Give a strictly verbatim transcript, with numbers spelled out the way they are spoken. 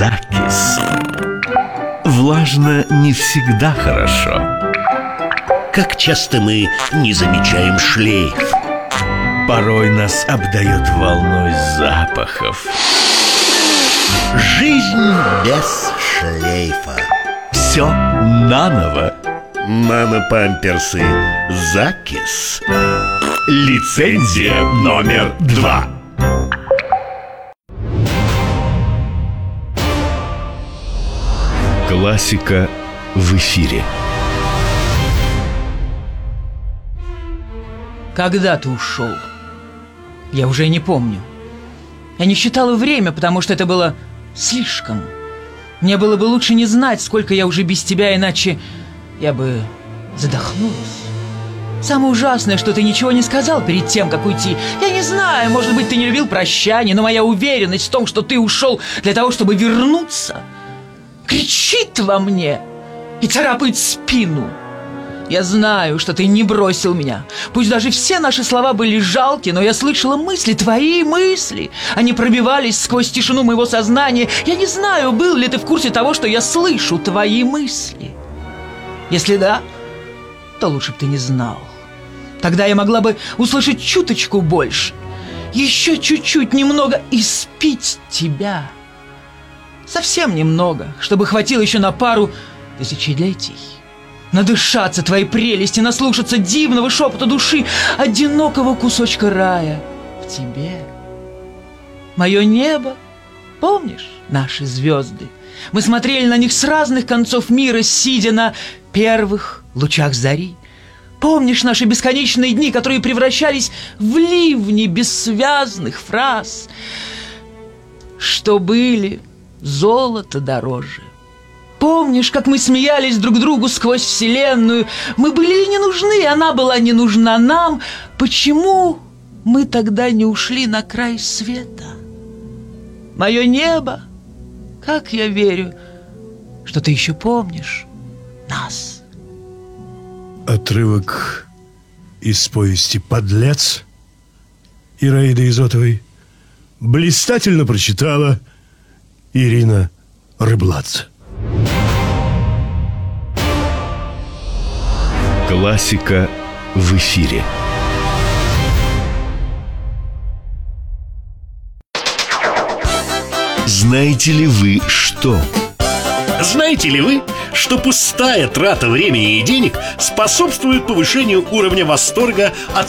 закис. Влажно не всегда хорошо. Как часто мы не замечаем шлейф. Порой нас обдает волной запахов. Жизнь без шлейфа. Все наново. Нано-памперсы Закис. Лицензия номер два. Классика в эфире. Когда ты ушел? Я уже не помню. Я не считала время, потому что это было слишком. Мне было бы лучше не знать, сколько я уже без тебя, иначе я бы задохнулась. Самое ужасное, что ты ничего не сказал перед тем, как уйти. Я не знаю, может быть, ты не любил прощания, но моя уверенность в том, что ты ушел для того, чтобы вернуться, кричит во мне и царапает спину. Я знаю, что ты не бросил меня. Пусть даже все наши слова были жалки, но я слышала мысли, твои мысли. Они пробивались сквозь тишину моего сознания. Я не знаю, был ли ты в курсе того, что я слышу твои мысли. Если да, то лучше бы ты не знал. Тогда я могла бы услышать чуточку больше. Еще чуть-чуть, немного испить тебя. Совсем немного, чтобы хватило еще на пару тысячелетий. Надышаться твоей прелести, наслушаться дивного шепота души, одинокого кусочка рая в тебе. Мое небо, помнишь наши звезды? Мы смотрели на них с разных концов мира, сидя на первых лучах зари. Помнишь наши бесконечные дни, которые превращались в ливни бессвязных фраз, что были золото дороже? Помнишь, как мы смеялись друг другу сквозь вселенную? Мы были не нужны, она была не нужна нам. Почему мы тогда не ушли на край света? Мое небо, как я верю, что ты еще помнишь нас. Отрывок из повести «Подлец» Ираиды Изотовой блистательно прочитала Ирина Рыбладзе. Классика в эфире. Знаете ли вы что? Знаете ли вы, что пустая трата времени и денег способствует повышению уровня восторга от